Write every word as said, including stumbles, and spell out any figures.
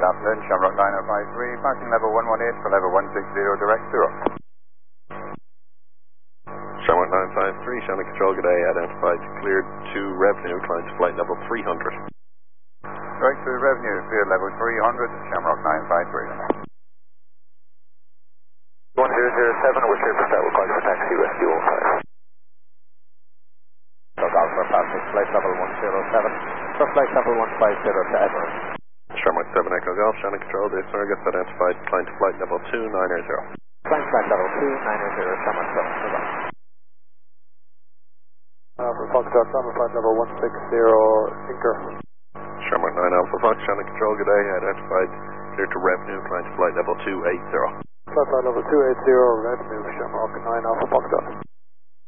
Good afternoon, Shamrock nine oh five three, parking level one one eight for level one six zero, direct zero. Shamrock nine five three, Shannon Control, good day, identified, cleared to revenue, climb to flight level three hundred. Direct to revenue, cleared level three hundred, Shamrock nine five three. one zero zero seven, we're clear for start, we're calling for taxi, rescue all five. Dog Alpha, passing flight level one zero seven, for flight level one five zero to Everest. Shamrock seven Echo Golf, Shannon Control, the target identified, climb to flight level two nine zero. Climb flight level two nine zero, Shamrock seven, over. Alpha Foxtrot, Shamrock flight level one six zero, Inker. Shamrock nine Alpha Fox, Shannon Control, good day, identified, clear to revenue, climb to flight level two eight zero. Flight level two eight zero, revenue, Shamrock nine Alpha Foxtrot.